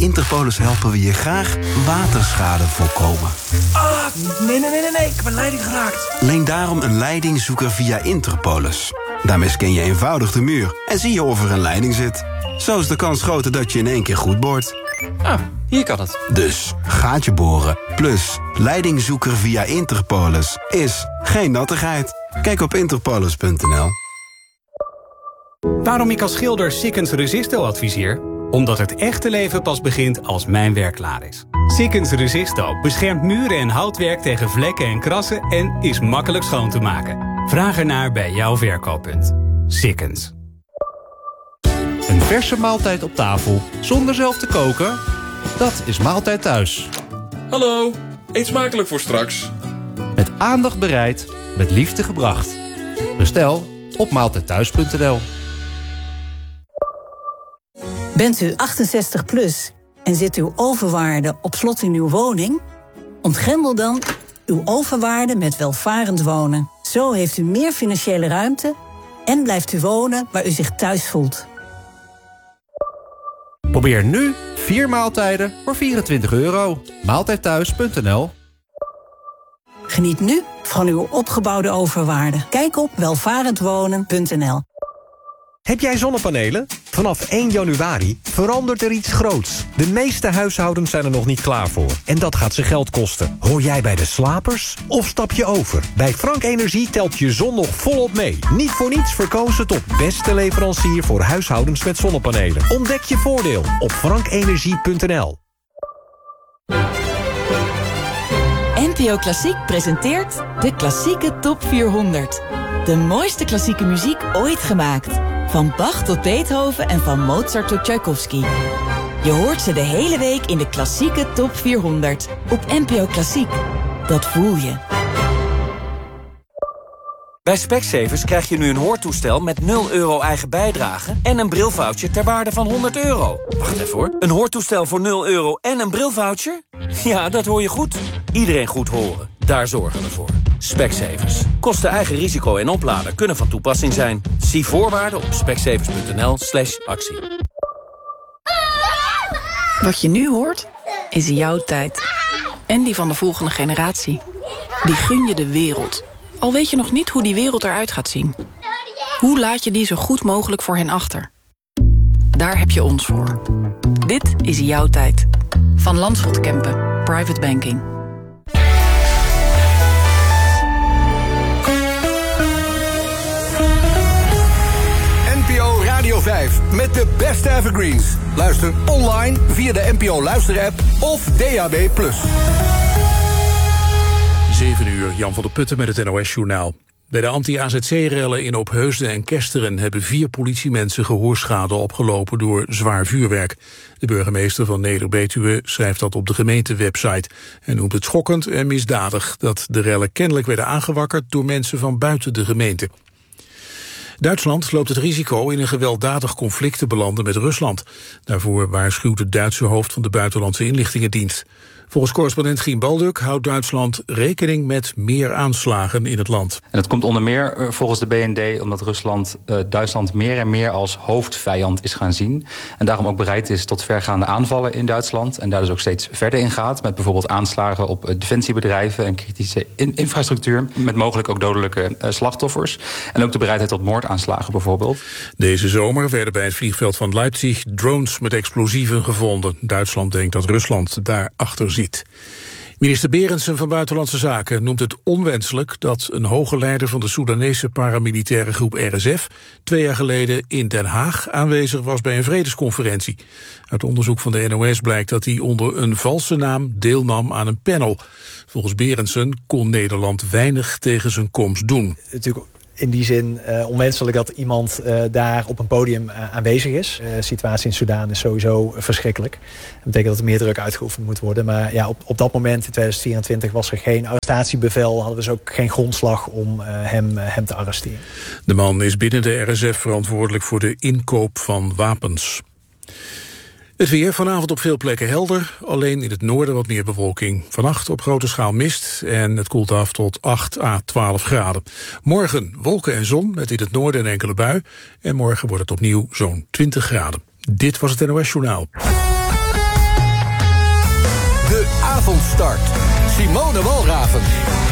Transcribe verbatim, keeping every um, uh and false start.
Interpolis helpen we je graag waterschade voorkomen. Ah, nee, nee, nee, nee, nee, ik heb een leiding geraakt. Leen daarom een leidingzoeker via Interpolis. Daarmee scan je eenvoudig de muur en zie je of er een leiding zit. Zo is de kans groter dat je in één keer goed boort. Ah, hier kan het. Dus gaatje boren plus leidingzoeker via Interpolis is geen nattigheid. Kijk op interpolis punt n l. Waarom ik als schilder Sikkens Resisto adviseer? Omdat het echte leven pas begint als mijn werk klaar is. Sikkens Resisto beschermt muren en houtwerk tegen vlekken en krassen en is makkelijk schoon te maken. Vraag ernaar bij jouw verkooppunt. Sikkens. Een verse maaltijd op tafel zonder zelf te koken? Dat is Maaltijd Thuis. Hallo, eet smakelijk voor straks. Met aandacht bereid, met liefde gebracht. Bestel op maaltijd thuis punt n l. Bent u achtenzestig plus en zit uw overwaarde op slot in uw woning? Ontgrendel dan uw overwaarde met welvarend wonen. Zo heeft u meer financiële ruimte en blijft u wonen waar u zich thuis voelt. Probeer nu vier maaltijden voor vierentwintig euro. maaltijd thuis punt n l. Geniet nu van uw opgebouwde overwaarde. Kijk op welvarendwonen punt n l. Heb jij zonnepanelen? Vanaf één januari verandert er iets groots. De meeste huishoudens zijn er nog niet klaar voor. En dat gaat ze geld kosten. Hoor jij bij de slapers? Of stap je over? Bij Frank Energie telt je zon nog volop mee. Niet voor niets verkozen tot beste leverancier voor huishoudens met zonnepanelen. Ontdek je voordeel op frank energie punt n l. N P O Klassiek presenteert de Klassieke Top vierhonderd. De mooiste klassieke muziek ooit gemaakt. Van Bach tot Beethoven en van Mozart tot Tchaikovsky. Je hoort ze de hele week in de Klassieke Top vierhonderd. Op N P O Klassiek. Dat voel je. Bij Specsavers krijg je nu een hoortoestel met nul euro eigen bijdrage en een brilvoucher ter waarde van honderd euro. Wacht even hoor. Een hoortoestel voor nul euro en een brilvoucher? Ja, dat hoor je goed. Iedereen goed horen. Daar zorgen we voor. Specsavers. Kosten eigen risico en oplader kunnen van toepassing zijn. Zie voorwaarden op specsavers punt n l slash actie. Wat je nu hoort, is jouw tijd. En die van de volgende generatie. Die gun je de wereld. Al weet je nog niet hoe die wereld eruit gaat zien. Hoe laat je die zo goed mogelijk voor hen achter? Daar heb je ons voor. Dit is jouw tijd. Van Landschot Kempen. Private Banking. N P O Radio vijf met de beste evergreens. Luister online via de N P O Luister-app of D A B plus. zeven uur, Jan van der Putten met het N O S-journaal. Bij de anti-A Z C-rellen in Opheusden en Kesteren hebben vier politiemensen gehoorschade opgelopen door zwaar vuurwerk. De burgemeester van Neder-Betuwe schrijft dat op de gemeentewebsite en noemt het schokkend en misdadig dat de rellen kennelijk werden aangewakkerd door mensen van buiten de gemeente. Duitsland loopt het risico in een gewelddadig conflict te belanden met Rusland. Daarvoor waarschuwt het Duitse hoofd van de Buitenlandse Inlichtingendienst. Volgens correspondent Gien Balduk houdt Duitsland rekening met meer aanslagen in het land. En dat komt onder meer uh, volgens de B N D omdat Rusland uh, Duitsland meer en meer als hoofdvijand is gaan zien. En daarom ook bereid is tot vergaande aanvallen in Duitsland. En daar dus ook steeds verder in gaat met bijvoorbeeld aanslagen op uh, defensiebedrijven en kritische in- infrastructuur. Met mogelijk ook dodelijke uh, slachtoffers. En ook de bereidheid tot moordaanslagen bijvoorbeeld. Deze zomer werden bij het vliegveld van Leipzig drones met explosieven gevonden. Duitsland denkt dat Rusland daarachter zit. Minister Berendsen van Buitenlandse Zaken noemt het onwenselijk dat een hoge leider van de Soedanese paramilitaire groep R S F twee jaar geleden in Den Haag aanwezig was bij een vredesconferentie. Uit onderzoek van de N O S blijkt dat hij onder een valse naam deelnam aan een panel. Volgens Berendsen kon Nederland weinig tegen zijn komst doen. Natuurlijk in die zin uh, onwenselijk dat iemand uh, daar op een podium uh, aanwezig is. De uh, situatie in Soedan is sowieso verschrikkelijk. Dat betekent dat er meer druk uitgeoefend moet worden. Maar ja, op, op dat moment in tweeduizend vierentwintig was er geen arrestatiebevel. Hadden we dus ook geen grondslag om uh, hem, uh, hem te arresteren. De man is binnen de R S F verantwoordelijk voor de inkoop van wapens. Het weer vanavond op veel plekken helder, alleen in het noorden wat meer bewolking. Vannacht op grote schaal mist en het koelt af tot acht à twaalf graden. Morgen wolken en zon met in het noorden een enkele bui. En morgen wordt het opnieuw zo'n twintig graden. Dit was het N O S Journaal. start. Simone Walraven.